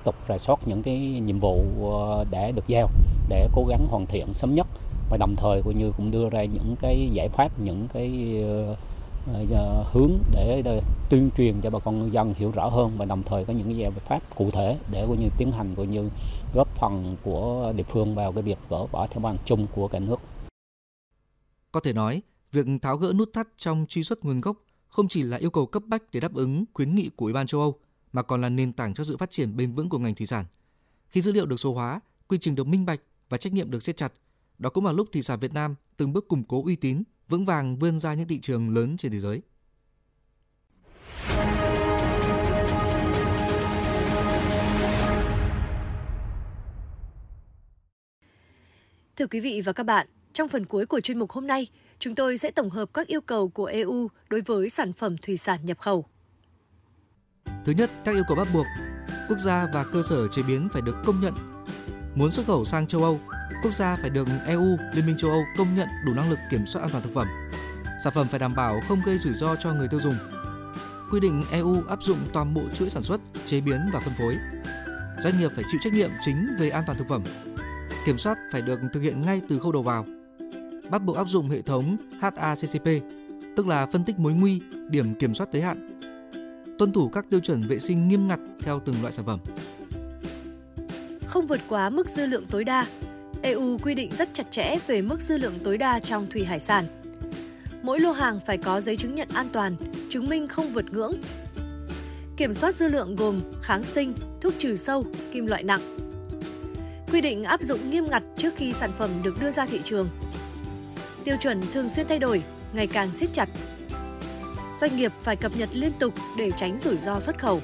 tục rà soát những cái nhiệm vụ đã được giao để cố gắng hoàn thiện sớm nhất, và đồng thời cũng đưa ra những cái giải pháp, những cái hướng để tuyên truyền cho bà con ngư dân hiểu rõ hơn, và đồng thời có những cái giải pháp cụ thể để tiến hành góp phần của địa phương vào cái việc gỡ bỏ thẻ vàng chung của cả nước. Có thể nói, việc tháo gỡ nút thắt trong truy xuất nguồn gốc không chỉ là yêu cầu cấp bách để đáp ứng khuyến nghị của Ủy ban châu Âu, mà còn là nền tảng cho sự phát triển bền vững của ngành thủy sản. Khi dữ liệu được số hóa, quy trình được minh bạch và trách nhiệm được siết chặt, đó cũng là lúc thủy sản Việt Nam từng bước củng cố uy tín, vững vàng vươn ra những thị trường lớn trên thế giới. Thưa quý vị và các bạn, trong phần cuối của chuyên mục hôm nay, chúng tôi sẽ tổng hợp các yêu cầu của EU đối với sản phẩm thủy sản nhập khẩu. Thứ nhất, các yêu cầu bắt buộc, quốc gia và cơ sở chế biến phải được công nhận. Muốn xuất khẩu sang châu Âu, quốc gia phải được EU, Liên minh châu Âu công nhận đủ năng lực kiểm soát an toàn thực phẩm. Sản phẩm phải đảm bảo không gây rủi ro cho người tiêu dùng. Quy định EU áp dụng toàn bộ chuỗi sản xuất, chế biến và phân phối. Doanh nghiệp phải chịu trách nhiệm chính về an toàn thực phẩm. Kiểm soát phải được thực hiện ngay từ khâu đầu vào. Bắt buộc áp dụng hệ thống HACCP, tức là phân tích mối nguy, điểm kiểm soát tới hạn. Tuân thủ các tiêu chuẩn vệ sinh nghiêm ngặt theo từng loại sản phẩm. Không vượt quá mức dư lượng tối đa. EU quy định rất chặt chẽ về mức dư lượng tối đa trong thủy hải sản. Mỗi lô hàng phải có giấy chứng nhận an toàn, chứng minh không vượt ngưỡng. Kiểm soát dư lượng gồm kháng sinh, thuốc trừ sâu, kim loại nặng. Quy định áp dụng nghiêm ngặt trước khi sản phẩm được đưa ra thị trường. Tiêu chuẩn thường xuyên thay đổi, ngày càng siết chặt. Doanh nghiệp phải cập nhật liên tục để tránh rủi ro xuất khẩu.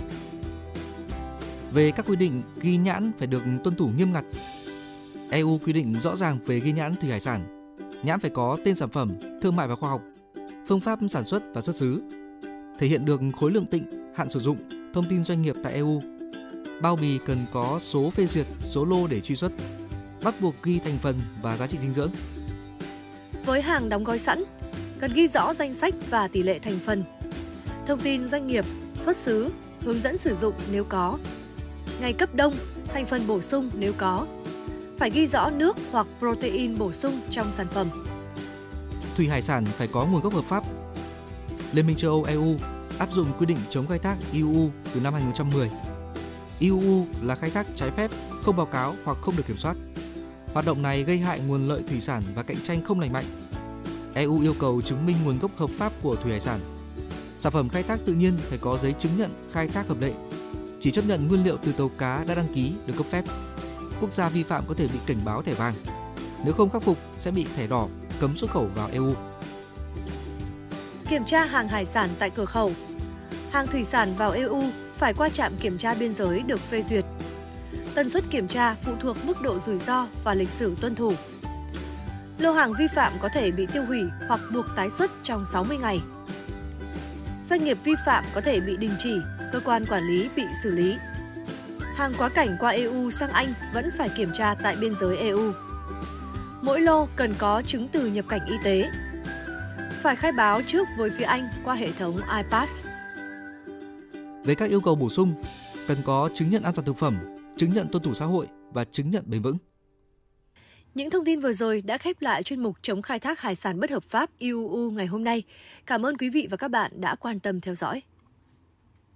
Về các quy định ghi nhãn phải được tuân thủ nghiêm ngặt. EU quy định rõ ràng về ghi nhãn thủy hải sản. Nhãn phải có tên sản phẩm, thương mại và khoa học, phương pháp sản xuất và xuất xứ, thể hiện được khối lượng tịnh, hạn sử dụng, thông tin doanh nghiệp tại EU. Bao bì cần có số phê duyệt, số lô để truy xuất, bắt buộc ghi thành phần và giá trị dinh dưỡng. Với hàng đóng gói sẵn, cần ghi rõ danh sách và tỷ lệ thành phần, thông tin doanh nghiệp, xuất xứ, hướng dẫn sử dụng nếu có, ngày cấp đông, thành phần bổ sung nếu có. Phải ghi rõ nước hoặc protein bổ sung trong sản phẩm. Thủy hải sản phải có nguồn gốc hợp pháp. Liên minh châu Âu EU áp dụng quy định chống khai thác IUU từ năm 2010. IUU là khai thác trái phép, không báo cáo hoặc không được kiểm soát. Hoạt động này gây hại nguồn lợi thủy sản và cạnh tranh không lành mạnh. EU yêu cầu chứng minh nguồn gốc hợp pháp của thủy hải sản. Sản phẩm khai thác tự nhiên phải có giấy chứng nhận khai thác hợp lệ. Chỉ chấp nhận nguyên liệu từ tàu cá đã đăng ký được cấp phép. Quốc gia vi phạm có thể bị cảnh báo thẻ vàng. Nếu không khắc phục sẽ bị thẻ đỏ, cấm xuất khẩu vào EU. Kiểm tra hàng hải sản tại cửa khẩu. Hàng thủy sản vào EU phải qua trạm kiểm tra biên giới được phê duyệt. Tần suất kiểm tra phụ thuộc mức độ rủi ro và lịch sử tuân thủ. Lô hàng vi phạm có thể bị tiêu hủy hoặc buộc tái xuất trong 60 ngày. Doanh nghiệp vi phạm có thể bị đình chỉ, cơ quan quản lý bị xử lý. Hàng quá cảnh qua EU sang Anh vẫn phải kiểm tra tại biên giới EU. Mỗi lô cần có chứng từ nhập cảnh y tế. Phải khai báo trước với phía Anh qua hệ thống iPass. Về các yêu cầu bổ sung, cần có chứng nhận an toàn thực phẩm, chứng nhận tuân thủ xã hội và chứng nhận bền vững. Những thông tin vừa rồi đã khép lại chuyên mục chống khai thác hải sản bất hợp pháp IUU ngày hôm nay. Cảm ơn quý vị và các bạn đã quan tâm theo dõi.